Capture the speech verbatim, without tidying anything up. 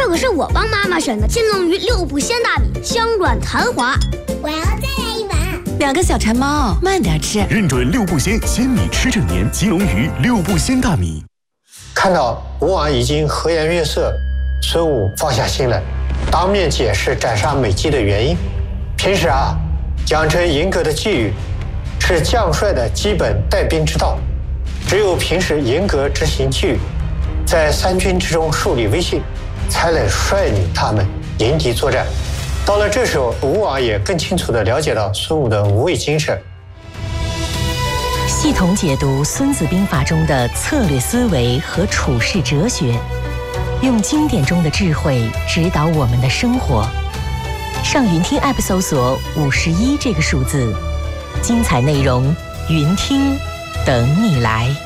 这可是我帮妈妈选的金龙鱼六步鲜大米，香软弹滑。 我要再来一碗。 两个小馋猫，慢点吃。 认准六步鲜，鲜米吃正年。金龙鱼六步鲜大米。 看到吴王已经和颜悦色，孙武放下心来，当面解释斩杀美姬的原因。平时啊，养成严格的纪律是将帅的基本带兵之道。只有平时严格执行纪律，在三军之中树立威信，才能率领他们迎敌作战。到了这时候，吴王也更清楚地了解到孙武的无畏精神。 系统解读《孙子兵法》中的策略思维和处世哲学，用经典中的智慧指导我们的生活。上云听 App 搜索五十一这个数字，精彩内容云听等你来。